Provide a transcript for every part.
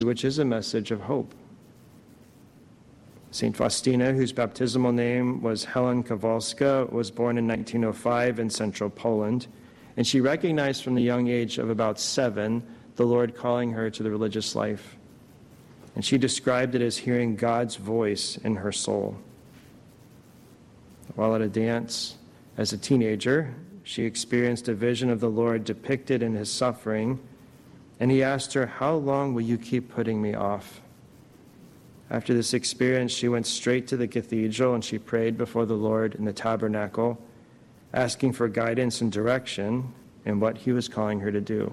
which is a message of hope. St. Faustina, whose baptismal name was Helen Kowalska, was born in 1905 in central Poland, and she recognized from the young age of about 7 the Lord calling her to the religious life. And she described it as hearing God's voice in her soul. While at a dance as a teenager, she experienced a vision of the Lord depicted in his suffering, and he asked her, "How long will you keep putting me off?" After this experience, she went straight to the cathedral and she prayed before the Lord in the tabernacle, asking for guidance and direction in what he was calling her to do.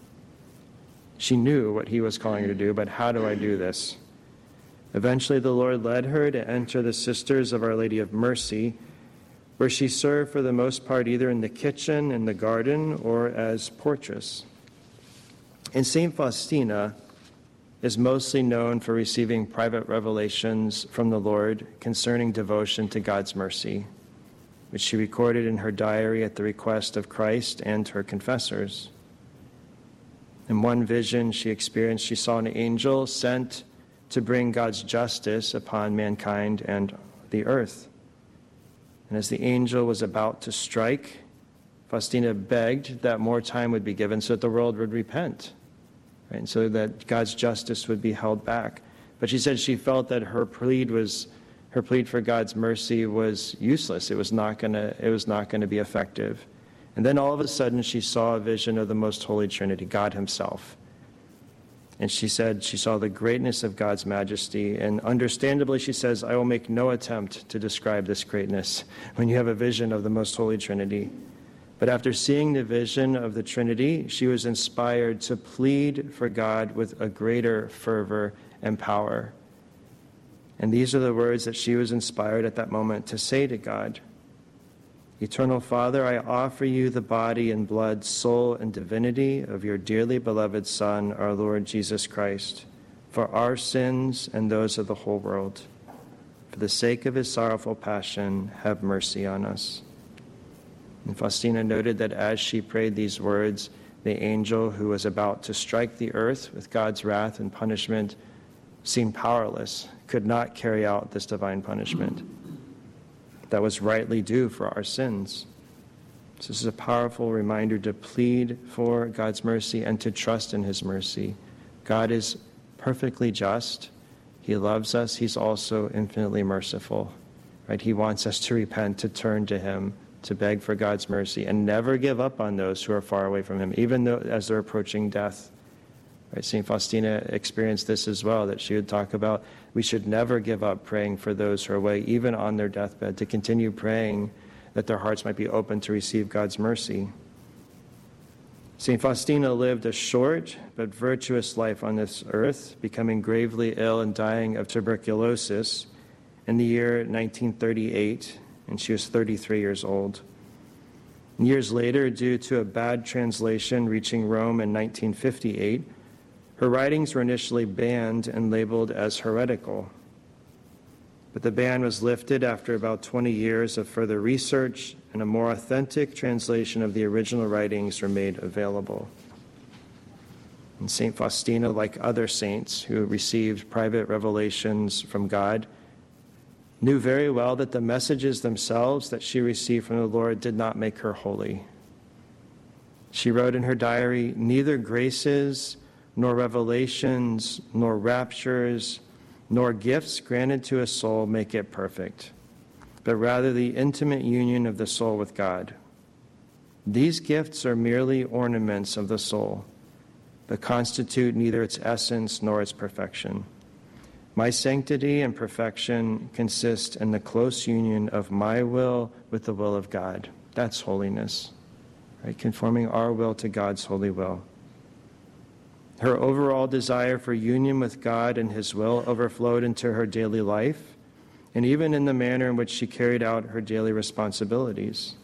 She knew what he was calling her to do, but how do I do this? Eventually, the Lord led her to enter the Sisters of Our Lady of Mercy, where she served for the most part either in the kitchen, in the garden, or as portress. And St. Faustina is mostly known for receiving private revelations from the Lord concerning devotion to God's mercy, which she recorded in her diary at the request of Christ and her confessors. In one vision she experienced, she saw an angel sent to bring God's justice upon mankind and the earth. And as the angel was about to strike, Faustina begged that more time would be given so that the world would repent, right? And so that God's justice would be held back. But she said she felt that her plea for God's mercy was useless. It was not going to be effective. And then all of a sudden she saw a vision of the Most Holy Trinity, God himself. And she said she saw the greatness of God's majesty. And understandably, she says, I will make no attempt to describe this greatness when you have a vision of the Most Holy Trinity. But after seeing the vision of the Trinity, she was inspired to plead for God with a greater fervor and power. And these are the words that she was inspired at that moment to say to God. Eternal Father, I offer you the body and blood, soul and divinity of your dearly beloved Son, our Lord Jesus Christ, for our sins and those of the whole world. For the sake of his sorrowful passion, have mercy on us. And Faustina noted that as she prayed these words, the angel who was about to strike the earth with God's wrath and punishment seemed powerless, could not carry out this divine punishment that was rightly due for our sins. So this is a powerful reminder to plead for God's mercy and to trust in his mercy. God is perfectly just. He loves us. He's also infinitely merciful. Right? He wants us to repent, to turn to him, to beg for God's mercy, and never give up on those who are far away from him, even though as they're approaching death. Right? St. Faustina experienced this as well, that she would talk about we should never give up praying for those who are away, even on their deathbed, to continue praying that their hearts might be open to receive God's mercy. St. Faustina lived a short but virtuous life on this earth, becoming gravely ill and dying of tuberculosis in the year 1938, and she was 33 years old. And years later, due to a bad translation reaching Rome in 1958, her writings were initially banned and labeled as heretical. But the ban was lifted after about 20 years of further research, and a more authentic translation of the original writings were made available. And St. Faustina, like other saints who received private revelations from God, knew very well that the messages themselves that she received from the Lord did not make her holy. She wrote in her diary, neither graces, nor revelations, nor raptures, nor gifts granted to a soul make it perfect, but rather the intimate union of the soul with God. These gifts are merely ornaments of the soul, but constitute neither its essence nor its perfection. My sanctity and perfection consist in the close union of my will with the will of God. That's holiness, right? Conforming our will to God's holy will. Her overall desire for union with God and his will overflowed into her daily life, and even in the manner in which she carried out her daily responsibilities.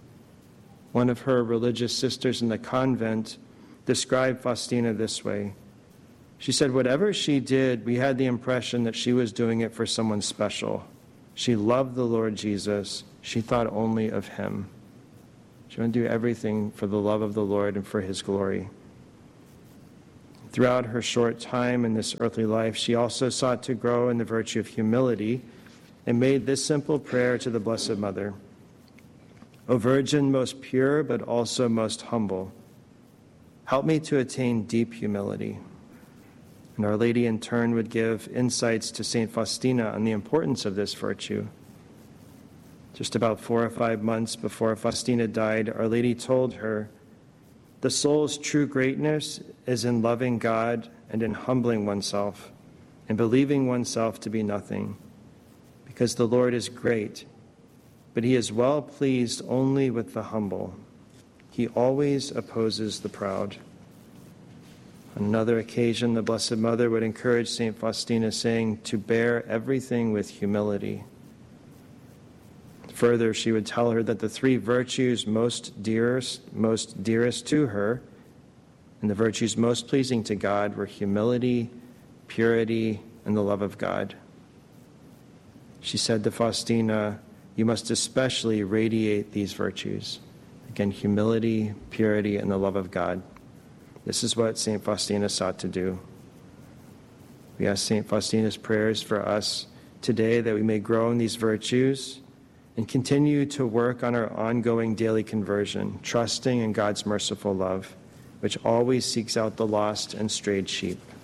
One of her religious sisters in the convent described Faustina this way. She said, whatever she did, we had the impression that she was doing it for someone special. She loved the Lord Jesus. She thought only of him. She wanted to do everything for the love of the Lord and for his glory. Throughout her short time in this earthly life, she also sought to grow in the virtue of humility and made this simple prayer to the Blessed Mother. O Virgin, most pure, but also most humble, help me to attain deep humility. And Our Lady in turn would give insights to St. Faustina on the importance of this virtue. Just about 4 or 5 months before Faustina died, Our Lady told her, "The soul's true greatness is in loving God and in humbling oneself and believing oneself to be nothing, because the Lord is great, but He is well pleased only with the humble. He always opposes the proud." On another occasion, the Blessed Mother would encourage St. Faustina, saying, to bear everything with humility. Further, she would tell her that the 3 virtues most dearest to her and the virtues most pleasing to God were humility, purity, and the love of God. She said to Faustina, "You must especially radiate these virtues." Again, humility, purity, and the love of God. This is what St. Faustina sought to do. We ask St. Faustina's prayers for us today, that we may grow in these virtues and continue to work on our ongoing daily conversion, trusting in God's merciful love, which always seeks out the lost and strayed sheep.